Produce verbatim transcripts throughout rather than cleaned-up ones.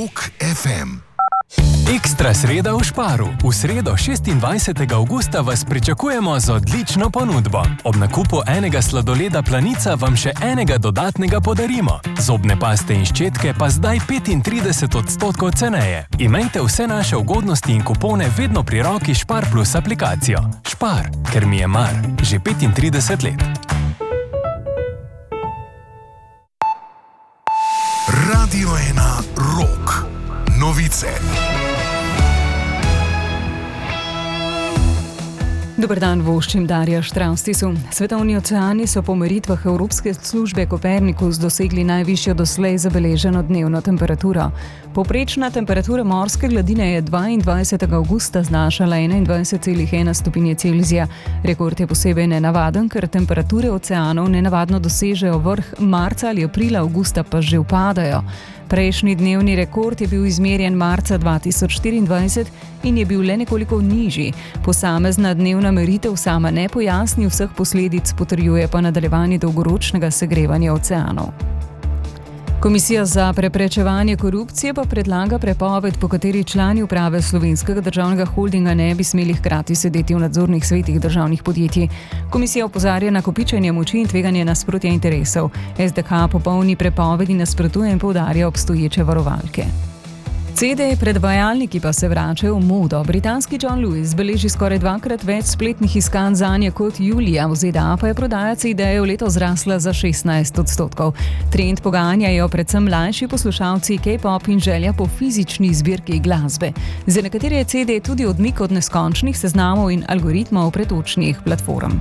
Rock F M. Ekstra sreda v Sparu. V sredo šestindvajsetega avgusta vas pričakujemo z odlično ponudbo. Ob nakupu enega sladoleda Planica vam še enega dodatnega podarimo. Zobne paste in ščetke pa zdaj petintrideset odstotkov ceneje. Imejte vse naše ugodnosti in kupone vedno pri roki Spar Plus aplikacijo. Spar, ker mi je mar. Že petintrideset let. Radio ena Rock. Novice. Dober dan, voščim Darja Štravstisu. Svetovni oceani so po meritvah Evropske službe Kopernikus dosegli najvišjo doslej zabeleženo dnevno temperaturo. Povprečna temperatura morske gladine je dvaindvajsetega avgusta znašala enaindvajset celih ena stopinje Celzija. Rekord je posebej nenavaden, ker temperature oceanov nenavadno dosežejo vrh marca ali aprila, avgusta pa že upadajo. Prejšnji dnevni rekord je bil izmerjen marca dva tisoč štiriindvajset in je bil le nekoliko nižji. Posamezna dnevna meritev sama ne pojasni vseh posledic, potrjuje pa nadaljevanje dolgoročnega segrevanja oceanov. Komisija za preprečevanje korupcije pa predlaga prepoved, po kateri člani uprave Slovenskega državnega holdinga ne bi smeli hkrati sedeti v nadzornih svetih državnih podjetij. Komisija opozarja na kopičenje moči in tveganje nasprotja interesov. S D H popolni prepovedi nasprotuje in poudarja obstoječe varovalke. C D-predvajalniki pa se vračajo v modo. Britanski John Lewis beleži skoraj dvakrat več spletnih iskanj zanje kot julija. V Z D A pa je prodaja C D-jev letos zrasla za šestnajst odstotkov. Trend poganjajo predvsem mlajši poslušalci K-pop in želja po fizični zbirki glasbe. Za nekatere je C D tudi odmik od neskončnih seznamov in algoritmov pretočnih platform.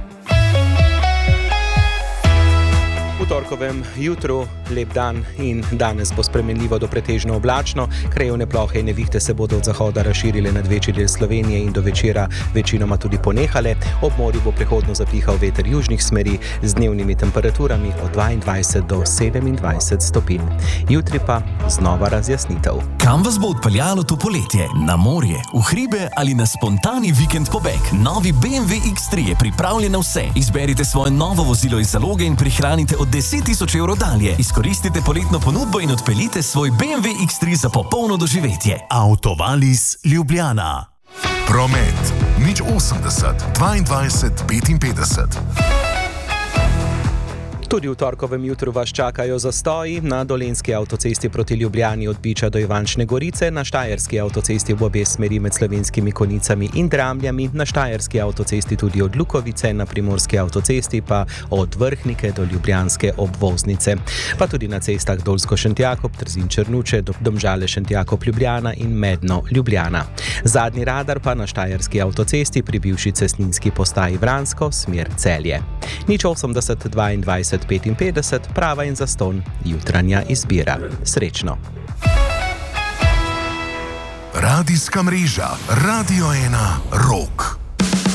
V torkovem jutru lep dan in danes bo spremenljivo do pretežno oblačno. Krajevne plohe in nevihte se bodo od zahoda razširile nad večji del Slovenije in do večera večinoma tudi ponehale. Ob morju bo prehodno zapihal veter južnih smeri z dnevnimi temperaturami od dvaindvajset do sedemindvajset stopinj. Jutri pa znova razjasnitev. Kam vas bo odpeljalo to poletje? Na morje, v hribe ali na spontani vikend pobeg? Novi B M W X tri je pripravljen na vse. Izberite svoje novo vozilo iz zaloge in prihranite od deset tisoč evrov dalje. Izkoristite poletno ponudbo in odpeljite svoj B M W X tri za popolno doživetje. Autovalis Ljubljana. Promet nič osemdeset dvaindvajset petinpetdeset. Tudi v torkovem jutru vas čakajo zastoji na dolenjski avtocesti proti Ljubljani od Biča do Ivančne Gorice, na štajerski avtocesti v obe smeri med Slovenskimi Konjicami in Dramljami, na štajerski avtocesti tudi od Lukovice, na primorski avtocesti pa od Vrhnike do ljubljanske obvoznice. Pa tudi na cestah Dolsko-Šentjakob, Trzin-Črnuče, Domžale-Šentjakob-Ljubljana in Medno-Ljubljana. Zadnji radar pa na štajerski avtocesti pri bivši cestninski postaji Vransko, smer Celje. nič osemdeset dvaindvajset petinpetdeset, prava in zastonj, jutranja izbira. Srečno. Radijska mreža Radio ena Rock.